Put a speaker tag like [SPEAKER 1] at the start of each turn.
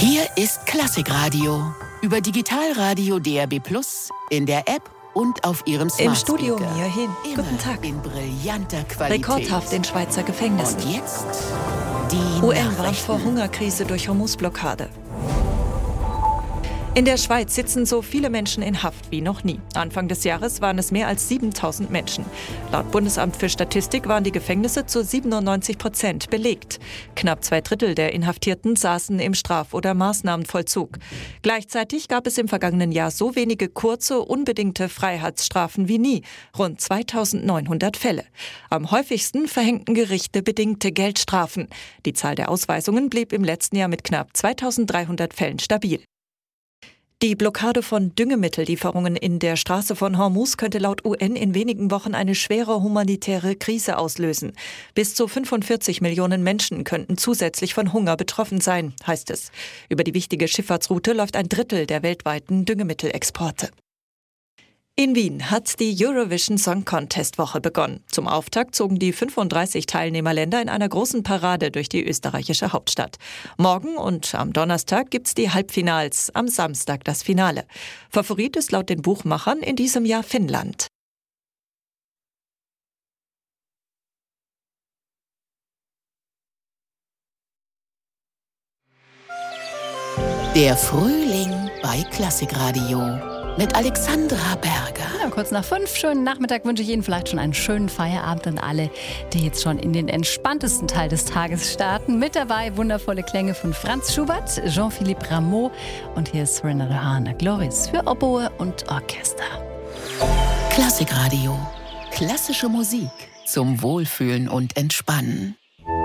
[SPEAKER 1] Hier ist Klassikradio. Über Digitalradio DAB+, in der App und auf Ihrem Smart
[SPEAKER 2] Im Studio
[SPEAKER 1] Speaker.
[SPEAKER 2] Mia Hin.
[SPEAKER 1] Immer
[SPEAKER 2] Guten Tag.
[SPEAKER 1] in brillanter Qualität.
[SPEAKER 2] Rekordhaft in Schweizer Gefängnissen.
[SPEAKER 1] Und jetzt die
[SPEAKER 2] UN warnt
[SPEAKER 1] Nachrichten.
[SPEAKER 2] vor Hungerkrise durch Hormuzblockade. In der Schweiz sitzen so viele Menschen in Haft wie noch nie. Anfang des Jahres waren es mehr als 7.000 Menschen. Laut Bundesamt für Statistik waren die Gefängnisse zu 97% belegt. Knapp 2/3 der Inhaftierten saßen im Straf- oder Maßnahmenvollzug. Gleichzeitig gab es im vergangenen Jahr so wenige kurze, unbedingte Freiheitsstrafen wie nie. Rund 2.900 Fälle. Am häufigsten verhängten Gerichte bedingte Geldstrafen. Die Zahl der Ausweisungen blieb im letzten Jahr mit knapp 2.300 Fällen stabil. Die Blockade von Düngemittellieferungen in der Straße von Hormuz könnte laut UN in wenigen Wochen eine schwere humanitäre Krise auslösen. Bis zu 45 Millionen Menschen könnten zusätzlich von Hunger betroffen sein, heißt es. Über die wichtige Schifffahrtsroute läuft 1/3 der weltweiten Düngemittelexporte. In Wien hat die Eurovision Song Contest Woche begonnen. Zum Auftakt zogen die 35 Teilnehmerländer in einer großen Parade durch die österreichische Hauptstadt. Morgen und am Donnerstag gibt's die Halbfinals, am Samstag das Finale. Favorit ist laut den Buchmachern in diesem Jahr Finnland.
[SPEAKER 1] Der Frühling bei Klassikradio mit Alexandra Berger.
[SPEAKER 3] Ja, kurz nach 5, schönen Nachmittag, wünsche ich Ihnen vielleicht schon einen schönen Feierabend an alle, die jetzt schon in den entspanntesten Teil des Tages starten. Mit dabei wundervolle Klänge von Franz Schubert, Jean-Philippe Rameau und hier ist Renato Hahn, Gloris für Oboe und Orchester.
[SPEAKER 1] Klassikradio. Klassische Musik zum Wohlfühlen und Entspannen.